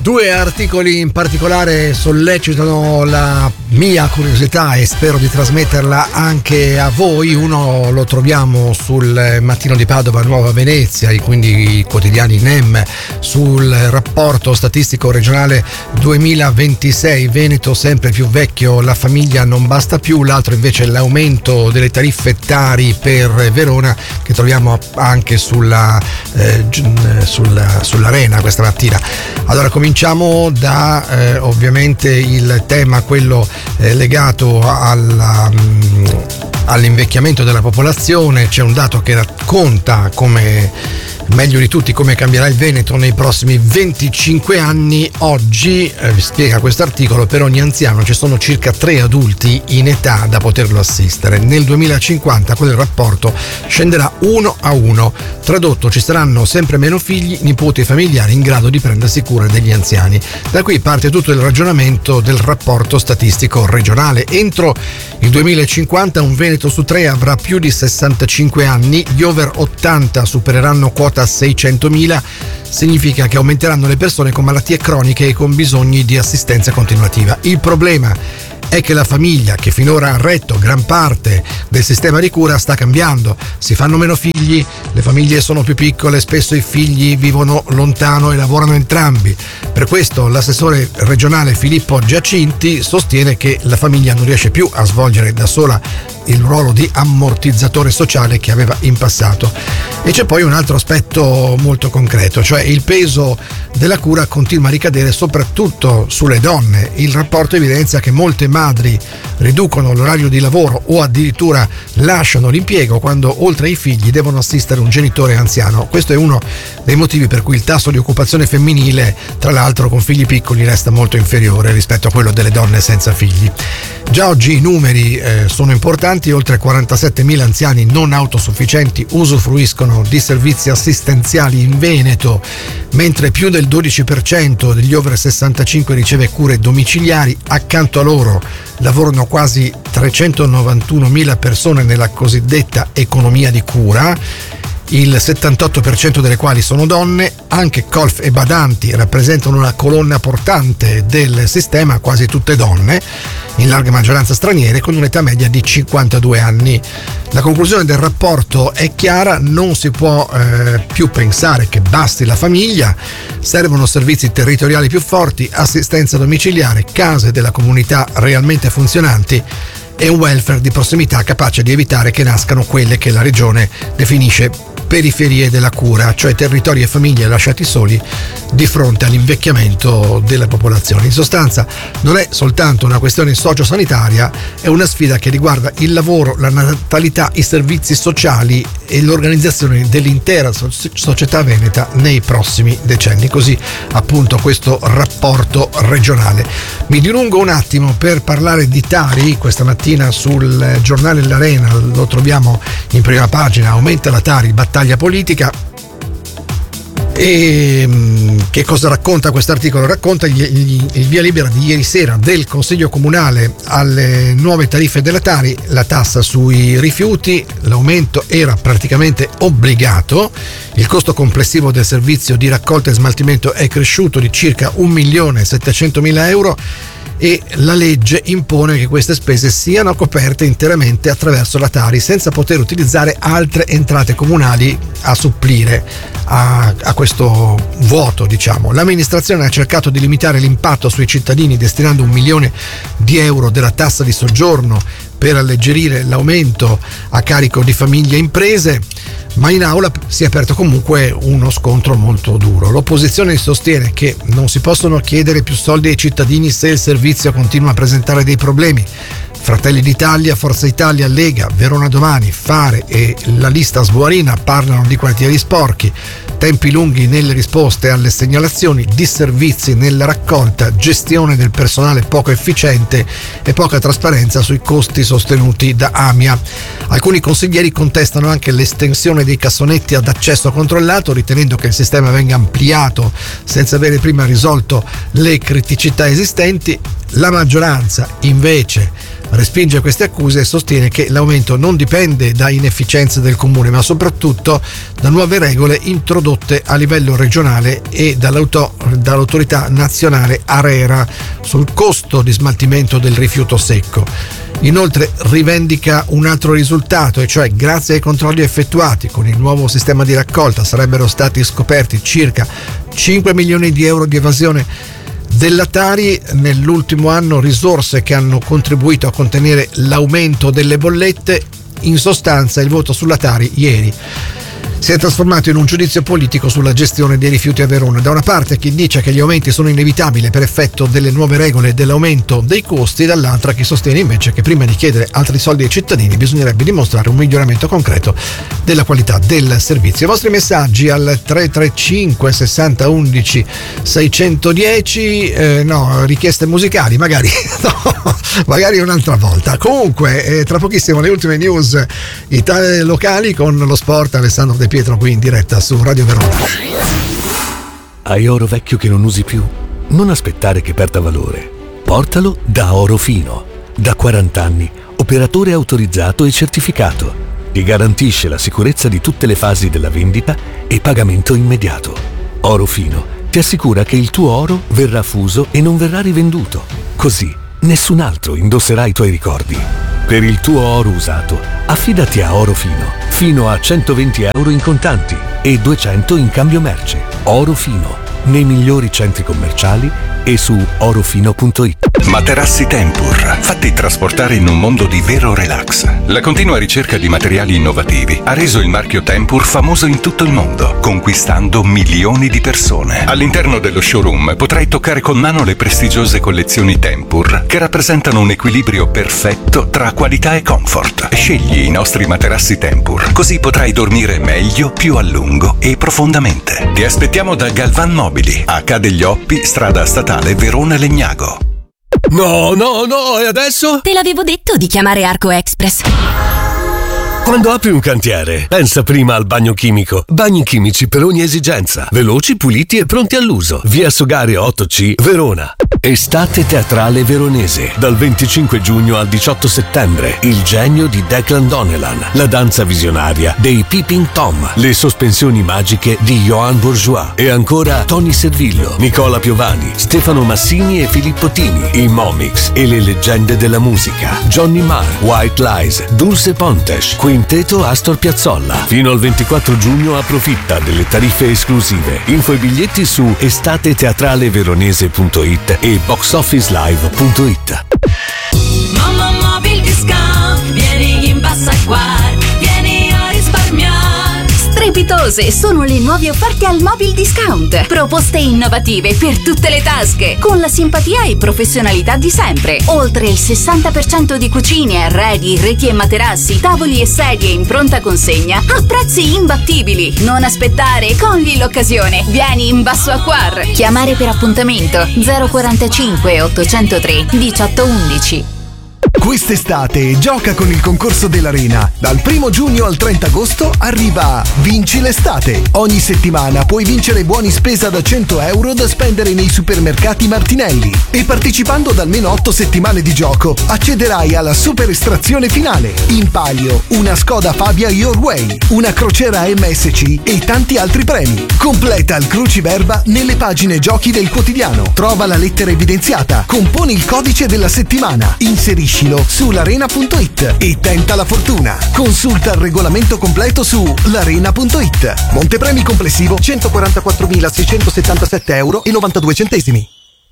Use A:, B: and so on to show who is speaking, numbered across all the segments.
A: Due articoli in particolare sollecitano la mia curiosità e spero di trasmetterla anche a voi. Uno lo troviamo sul Mattino di Padova, Nuova Venezia, e quindi i quotidiani NEM, sul rapporto statistico regionale 2026, Veneto sempre più vecchio, la famiglia non basta più. L'altro invece è l'aumento delle tariffe Tari per Verona, che troviamo anche sull'Arena questa mattina. Allora cominciamo da ovviamente il tema, quello legato all'invecchiamento della popolazione. C'è un dato che racconta meglio di tutti come cambierà il Veneto nei prossimi 25 anni. Oggi, spiega questo articolo, per ogni anziano ci sono circa 3 adulti in età da poterlo assistere. Nel 2050 quel rapporto scenderà 1 a 1. Tradotto, ci saranno sempre meno figli, nipoti e familiari in grado di prendersi cura degli anziani. Da qui parte tutto il ragionamento del rapporto statistico regionale. Entro il 2050 un Veneto su 3 avrà più di 65 anni, gli over 80 supereranno quota 600.000, significa che aumenteranno le persone con malattie croniche e con bisogni di assistenza continuativa. Il problema è che la famiglia, che finora ha retto gran parte del sistema di cura, sta cambiando. Si fanno meno figli, le famiglie sono più piccole, spesso i figli vivono lontano e lavorano entrambi. Per questo l'assessore regionale Filippo Giacinti sostiene che la famiglia non riesce più a svolgere da sola il ruolo di ammortizzatore sociale che aveva in passato. E c'è poi un altro aspetto molto concreto, cioè il peso della cura continua a ricadere soprattutto sulle donne. Il rapporto evidenzia che molte madri riducono l'orario di lavoro o addirittura lasciano l'impiego quando oltre ai figli devono assistere un genitore anziano. Questo è uno dei motivi per cui il tasso di occupazione femminile, tra l'altro con figli piccoli, resta molto inferiore rispetto a quello delle donne senza figli. Già oggi i numeri sono importanti: oltre 47.000 anziani non autosufficienti usufruiscono di servizi assistenziali in Veneto, mentre più del 12% degli over 65 riceve cure domiciliari. Accanto a loro lavorano quasi 391.000 persone nella cosiddetta economia di cura, il 78% delle quali sono donne. Anche colf e badanti rappresentano una colonna portante del sistema, quasi tutte donne, in larga maggioranza straniere, con un'età media di 52 anni. La conclusione del rapporto è chiara: non si può più pensare che basti la famiglia, servono servizi territoriali più forti, assistenza domiciliare, case della comunità realmente funzionanti e un welfare di prossimità capace di evitare che nascano quelle che la regione definisce periferie della cura, cioè territori e famiglie lasciati soli di fronte all'invecchiamento della popolazione. In sostanza non è soltanto una questione sociosanitaria, è una sfida che riguarda il lavoro, la natalità, i servizi sociali e l'organizzazione dell'intera società veneta nei prossimi decenni. Così appunto questo rapporto regionale. Mi dilungo un attimo per parlare di Tari. Questa mattina sul giornale L'Arena lo troviamo in prima pagina: aumenta la Tari, battaglia politica. E che cosa racconta questo articolo? Racconta il via libera di ieri sera del Consiglio Comunale alle nuove tariffe della Tari, la tassa sui rifiuti. L'aumento era praticamente obbligato, il costo complessivo del servizio di raccolta e smaltimento è cresciuto di circa 1.700.000 euro e la legge impone che queste spese siano coperte interamente attraverso la Tari, senza poter utilizzare altre entrate comunali a supplire a questo vuoto, diciamo. L'amministrazione ha cercato di limitare l'impatto sui cittadini destinando 1 milione di euro della tassa di soggiorno per alleggerire l'aumento a carico di famiglie e imprese, ma in aula si è aperto comunque uno scontro molto duro. L'opposizione sostiene che non si possono chiedere più soldi ai cittadini se il servizio continua a presentare dei problemi. Fratelli d'Italia, Forza Italia, Lega, Verona Domani, Fare e la lista sbuarina parlano di quartieri sporchi, tempi lunghi nelle risposte alle segnalazioni, disservizi nella raccolta, gestione del personale poco efficiente e poca trasparenza sui costi sostenuti da AMIA. Alcuni consiglieri contestano anche l'estensione dei cassonetti ad accesso controllato, ritenendo che il sistema venga ampliato senza avere prima risolto le criticità esistenti. La maggioranza invece respinge queste accuse e sostiene che l'aumento non dipende da inefficienze del comune, ma soprattutto da nuove regole introdotte a livello regionale e dall'autorità nazionale ARERA sul costo di smaltimento del rifiuto secco. Inoltre rivendica un altro risultato, e cioè grazie ai controlli effettuati con il nuovo sistema di raccolta sarebbero stati scoperti circa 5 milioni di euro di evasione della Tari nell'ultimo anno, risorse che hanno contribuito a contenere l'aumento delle bollette. In sostanza il voto sulla Tari ieri si è trasformato in un giudizio politico sulla gestione dei rifiuti a Verona. Da una parte chi dice che gli aumenti sono inevitabili per effetto delle nuove regole e dell'aumento dei costi, dall'altra chi sostiene invece che prima di chiedere altri soldi ai cittadini bisognerebbe dimostrare un miglioramento concreto della qualità del servizio. I vostri messaggi al 335 60 11 610, richieste musicali magari magari un'altra volta. Comunque tra pochissimo le ultime news locali con lo sport. Alessandro De Pietro qui in diretta su Radio Verona.
B: Hai oro vecchio che non usi più? Non aspettare che perda valore. Portalo da Oro Fino. Da 40 anni, operatore autorizzato e certificato. Ti garantisce la sicurezza di tutte le fasi della vendita e pagamento immediato. Oro Fino ti assicura che il tuo oro verrà fuso e non verrà rivenduto. Così nessun altro indosserà i tuoi ricordi. Per il tuo oro usato, affidati a Oro Fino, fino a 120 euro in contanti e 200 in cambio merce. Oro Fino, nei migliori centri commerciali e su orofino.it.
C: Materassi Tempur, fatti trasportare in un mondo di vero relax. La continua ricerca di materiali innovativi ha reso il marchio Tempur famoso in tutto il mondo, conquistando milioni di persone. All'interno dello showroom potrai toccare con mano le prestigiose collezioni Tempur, che rappresentano un equilibrio perfetto tra qualità e comfort. Scegli i nostri materassi Tempur, così potrai dormire meglio, più a lungo e profondamente. Ti aspettiamo da Galvan Mobili, H degli Oppi, strada statale Verona Legnago.
B: No, e adesso?
D: Te l'avevo detto di chiamare Arco Express.
B: Quando apri un cantiere, pensa prima al bagno chimico. Bagni chimici per ogni esigenza. Veloci, puliti e pronti all'uso. Via Sogario 8C, Verona. Estate teatrale veronese. Dal 25 giugno al 18 settembre. Il genio di Declan Donnellan. La danza visionaria dei Peeping Tom. Le sospensioni magiche di Johann Bourgeois. E ancora Tony Servillo, Nicola Piovani, Stefano Massini e Filippo Tini. I Momix e le leggende della musica. Johnny Marr, White Lies, Dulce Pontes, Quinteto Astor Piazzolla. Fino al 24 giugno approfitta delle tariffe esclusive. Info e biglietti su estateteatraleveronese.it e boxofficelive.it.
E: Mamma Mobil Discount, vieni in Bassaguar, vieni a risparmiare.
D: Strepitose sono le nuove offerte al Mobil Discount. Proposte innovative per tutte le tasche, con la simpatia e professionalità di sempre. Oltre il 60% di cucine, arredi, reti e materassi, tavoli e sedie in pronta consegna a prezzi imbattibili. Non aspettare, cogli l'occasione. Vieni in Basso Acquar. Chiamare per appuntamento 045 803 1811.
F: Quest'estate gioca con il concorso dell'Arena. Dal 1 giugno al 30 agosto arriva Vinci l'estate. Ogni settimana puoi vincere buoni spesa da 100 euro da spendere nei supermercati Martinelli. E partecipando ad almeno 8 settimane di gioco accederai alla super estrazione finale. In palio una Skoda Fabia Your Way, una crociera MSC e tanti altri premi. Completa il cruciverba nelle pagine giochi del quotidiano. Trova la lettera evidenziata, componi il codice della settimana, inseriscilo su l'arena.it e tenta la fortuna. Consulta il regolamento completo su l'arena.it. Montepremi complessivo 144.677 euro e 92 centesimi.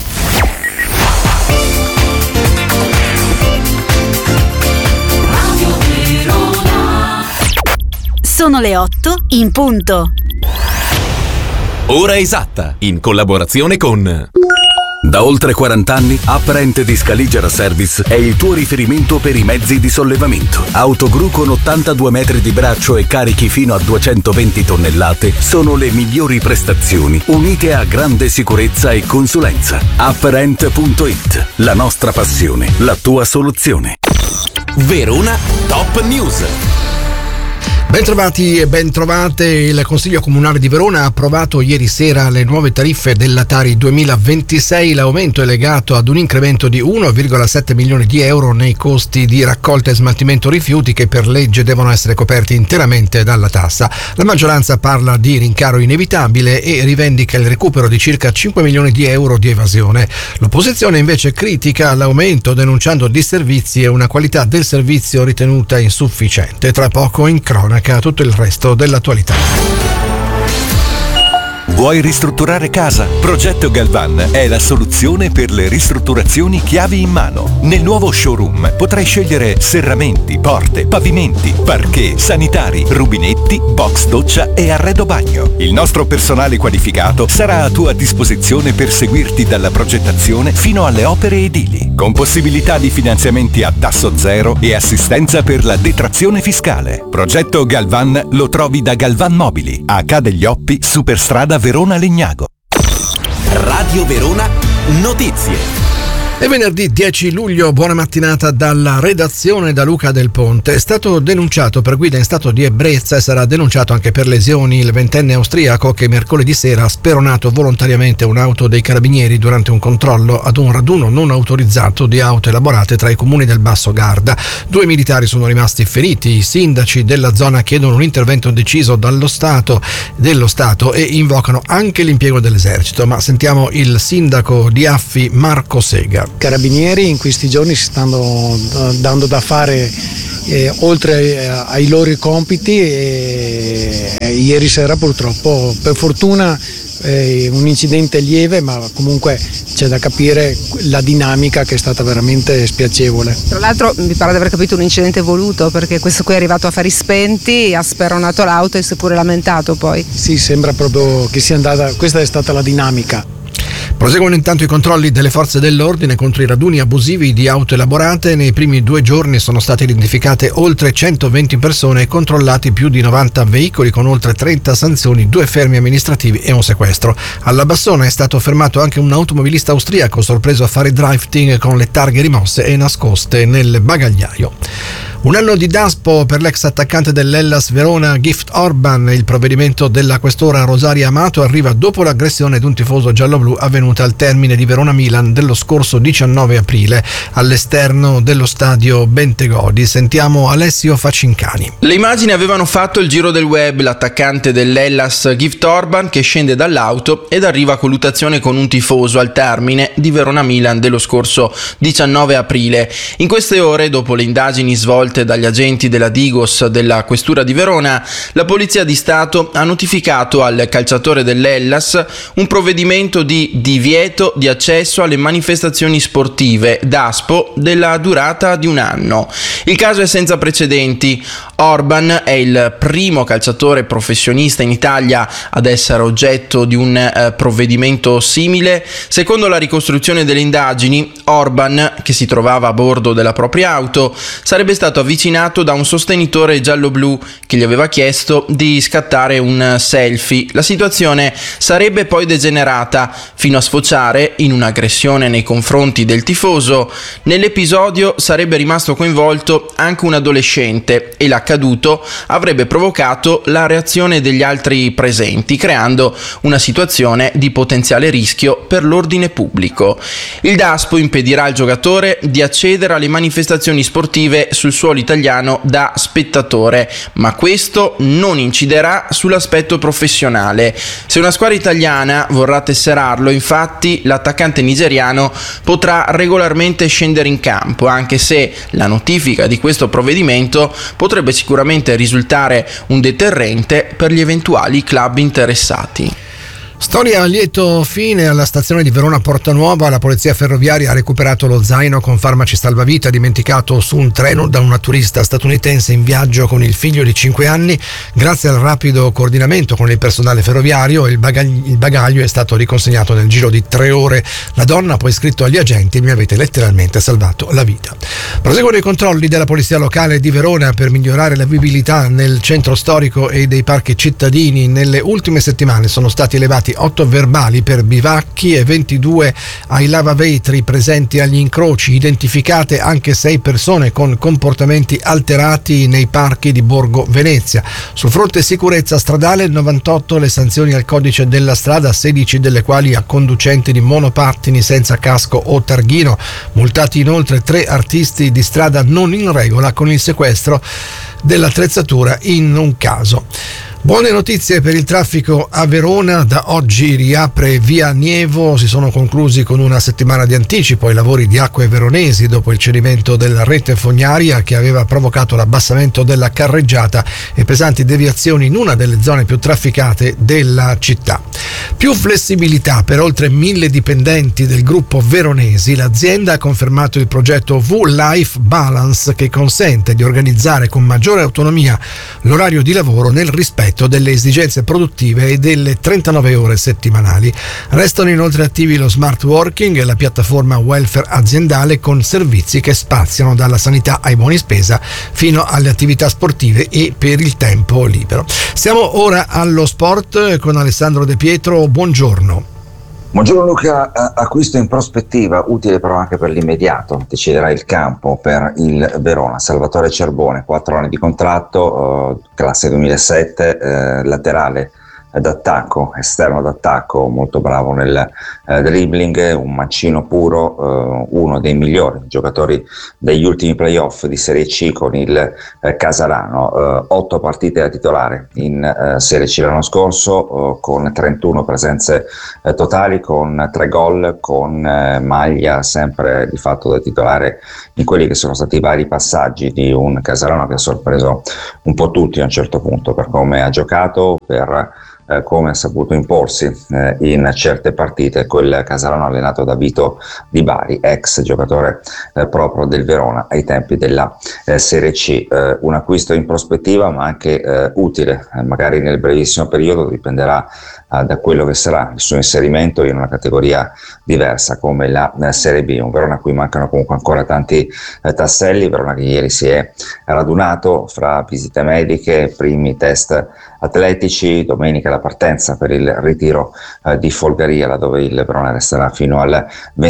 D: Sono le 8 in punto.
G: Ora esatta, in collaborazione con...
C: Da oltre 40 anni, Apparent di Scaligera Service è il tuo riferimento per i mezzi di sollevamento. Autogru con 82 metri di braccio e carichi fino a 220 tonnellate sono le migliori prestazioni, unite a grande sicurezza e consulenza. Apparent.it, la nostra passione, la tua soluzione.
G: Verona Top News.
A: Bentrovati e bentrovate. Il Consiglio Comunale di Verona ha approvato ieri sera le nuove tariffe della Tari 2026. L'aumento è legato ad un incremento di 1,7 milioni di euro nei costi di raccolta e smaltimento rifiuti che per legge devono essere coperti interamente dalla tassa. La maggioranza parla di rincaro inevitabile e rivendica il recupero di circa 5 milioni di euro di evasione. L'opposizione invece critica l'aumento, denunciando disservizi e una qualità del servizio ritenuta insufficiente. Tra poco in cronaca tutto il resto dell'attualità.
C: Vuoi ristrutturare casa? Progetto Galvan è la soluzione per le ristrutturazioni chiavi in mano. Nel nuovo showroom potrai scegliere serramenti, porte, pavimenti, parquet, sanitari, rubinetti, box doccia e arredo bagno. Il nostro personale qualificato sarà a tua disposizione per seguirti dalla progettazione fino alle opere edili, con possibilità di finanziamenti a tasso zero e assistenza per la detrazione fiscale. Progetto Galvan lo trovi da Galvan Mobili, a Ca' degli Oppi, Superstrada Verona Legnago.
G: Radio Verona Notizie.
A: È venerdì 10 luglio, buona mattinata dalla redazione da Luca Del Ponte. È stato denunciato per guida in stato di ebbrezza e sarà denunciato anche per lesioni il ventenne austriaco che mercoledì sera ha speronato volontariamente un'auto dei carabinieri durante un controllo ad un raduno non autorizzato di auto elaborate tra i comuni del Basso Garda. 2 militari sono rimasti feriti. I sindaci della zona chiedono un intervento deciso dello Stato e invocano anche l'impiego dell'esercito. Ma sentiamo il sindaco di Affi, Marco Sega.
H: Carabinieri in questi giorni si stanno dando da fare oltre ai loro compiti e ieri sera purtroppo, per fortuna, un incidente lieve, ma comunque c'è da capire la dinamica che è stata veramente spiacevole.
I: Tra l'altro mi pare di aver capito un incidente voluto, perché questo qui è arrivato a fari spenti, ha speronato l'auto e si è pure lamentato poi.
H: Sì, sembra proprio che sia andata, questa è stata la dinamica.
A: Proseguono intanto i controlli delle forze dell'ordine contro i raduni abusivi di auto elaborate. Nei primi 2 giorni sono state identificate oltre 120 persone e controllati più di 90 veicoli con oltre 30 sanzioni, 2 fermi amministrativi e un sequestro. Alla Bassona è stato fermato anche un automobilista austriaco sorpreso a fare drifting con le targhe rimosse e nascoste nel bagagliaio. Un anno di Daspo per l'ex attaccante dell'Hellas Verona Gift Orban. Il provvedimento della questora Rosaria Amato arriva dopo l'aggressione di un tifoso gialloblu avvenuta al termine di Verona-Milan dello scorso 19 aprile all'esterno dello stadio Bentegodi. Sentiamo Alessio Facincani.
J: Le immagini avevano fatto il giro del web. L'attaccante dell'Hellas Gift Orban che scende dall'auto ed arriva a colluttazione con un tifoso al termine di Verona-Milan dello scorso 19 aprile. In queste ore, dopo le indagini svolte dagli agenti della Digos della Questura di Verona, la Polizia di Stato ha notificato al calciatore dell'Hellas un provvedimento di divieto di accesso alle manifestazioni sportive Daspo della durata di 1 anno. Il caso è senza precedenti. Orban è il primo calciatore professionista in Italia ad essere oggetto di un provvedimento simile. Secondo la ricostruzione delle indagini, Orban, che si trovava a bordo della propria auto, sarebbe stato avvicinato da un sostenitore giallo-blu che gli aveva chiesto di scattare un selfie. La situazione sarebbe poi degenerata fino a sfociare in un'aggressione nei confronti del tifoso. Nell'episodio sarebbe rimasto coinvolto anche un adolescente e l'accaduto avrebbe provocato la reazione degli altri presenti, creando una situazione di potenziale rischio per l'ordine pubblico. Il Daspo impedirà al giocatore di accedere alle manifestazioni sportive sul suolo italiano da spettatore, ma questo non inciderà sull'aspetto professionale. Se una squadra italiana vorrà tesserarlo, infatti, l'attaccante nigeriano potrà regolarmente scendere in campo, anche se la notifica di questo provvedimento potrebbe sicuramente risultare un deterrente per gli eventuali club interessati.
A: Storia a lieto fine alla stazione di Verona Portanuova. La polizia ferroviaria ha recuperato lo zaino con farmaci salvavita dimenticato su un treno da una turista statunitense in viaggio con il figlio di 5 anni. Grazie al rapido coordinamento con il personale ferroviario, il bagaglio è stato riconsegnato nel giro di 3 ore. La donna ha poi scritto agli agenti: mi avete letteralmente salvato la vita. Proseguono i controlli della polizia locale di Verona per migliorare la vivibilità nel centro storico e dei parchi cittadini. Nelle ultime settimane sono stati elevati registrati 8 verbali per bivacchi e 22 ai lavavetri presenti agli incroci, identificate anche 6 persone con comportamenti alterati nei parchi di Borgo Venezia. Sul fronte sicurezza stradale 98 le sanzioni al codice della strada, 16 delle quali a conducenti di monopattini senza casco o targhino, multati inoltre 3 artisti di strada non in regola con il sequestro dell'attrezzatura in un caso. Buone notizie per il traffico a Verona, da oggi riapre via Nievo, si sono conclusi con una settimana di anticipo i lavori di Acque Veronesi dopo il cedimento della rete fognaria che aveva provocato l'abbassamento della carreggiata e pesanti deviazioni in una delle zone più trafficate della città. Più flessibilità per oltre 1000 dipendenti del gruppo Veronesi, l'azienda ha confermato il progetto V-Life Balance che consente di organizzare con maggiore autonomia l'orario di lavoro nel rispetto delle esigenze produttive e delle 39 ore settimanali. Restano inoltre attivi lo smart working e la piattaforma welfare aziendale con servizi che spaziano dalla sanità ai buoni spesa fino alle attività sportive e per il tempo libero. Siamo ora allo sport con Alessandro De Pietro, buongiorno.
K: Buongiorno Luca, acquisto in prospettiva, utile però anche per l'immediato, deciderà il campo per il Verona. Salvatore Cerbone, 4 anni di contratto, classe 2007, laterale d'attacco, esterno d'attacco, molto bravo nel dribbling, un mancino puro, uno dei migliori giocatori degli ultimi playoff di Serie C con il Casarano, 8 partite da titolare in Serie C l'anno scorso, con 31 presenze totali, con 3 gol, con maglia sempre di fatto da titolare in quelli che sono stati i vari passaggi di un Casarano che ha sorpreso un po' tutti a un certo punto per come ha giocato, per come ha saputo imporsi in certe partite. Quel Casarano allenato da Vito Di Bari, ex giocatore proprio del Verona ai tempi della Serie C. Un acquisto in prospettiva ma anche utile, magari nel brevissimo periodo, dipenderà da quello che sarà il suo inserimento in una categoria diversa come la Serie B. Un Verona a cui mancano comunque ancora tanti tasselli, Verona che ieri si è radunato fra visite mediche, primi test atletici, domenica la partenza per il ritiro di Folgaria, laddove il Verona resterà fino al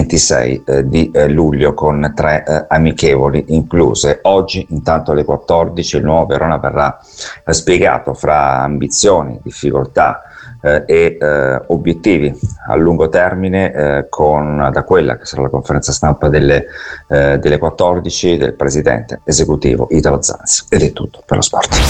K: 26 di luglio con 3 amichevoli incluse. Oggi intanto alle 14 il nuovo Verona verrà spiegato fra ambizioni, difficoltà e obiettivi a lungo termine da quella che sarà la conferenza stampa delle 14 del presidente esecutivo Italo Zanzi. Ed è tutto per lo sport.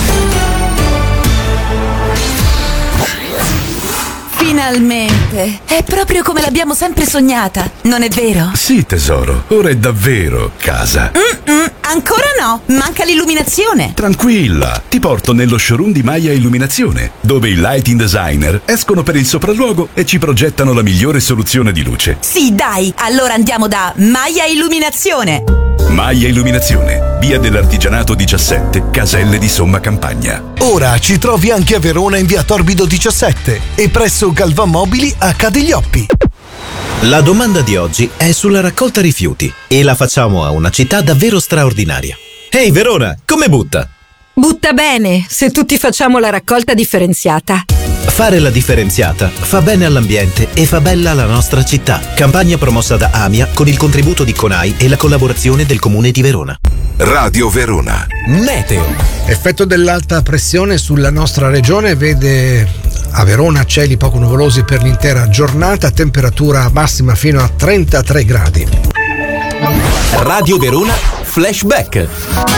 L: Finalmente! È proprio come l'abbiamo sempre sognata, non è vero?
B: Sì, tesoro, ora è davvero casa.
L: Ancora no, manca l'illuminazione.
M: Tranquilla, ti porto nello showroom di Maia Illuminazione, dove i lighting designer escono per il sopralluogo e ci progettano la migliore soluzione di luce.
L: Sì, dai, allora andiamo da Maia Illuminazione.
M: Maia Illuminazione, via dell'Artigianato 17, Caselle di Somma Campagna.
F: Ora ci trovi anche a Verona in via Torbido 17 e presso Galvan Mobili a Cadiglioppi.
G: La domanda di oggi è sulla raccolta rifiuti e la facciamo a una città davvero straordinaria. Ehi Verona, come butta?
N: Butta bene, se tutti facciamo la raccolta differenziata.
G: Fare la differenziata fa bene all'ambiente e fa bella la nostra città. Campagna promossa da AMIA con il contributo di CONAI e la collaborazione del Comune di Verona.
B: Radio Verona.
G: Meteo.
A: Effetto dell'alta pressione sulla nostra regione vede a Verona cieli poco nuvolosi per l'intera giornata, temperatura massima fino a 33 gradi.
G: Radio Verona Flashback.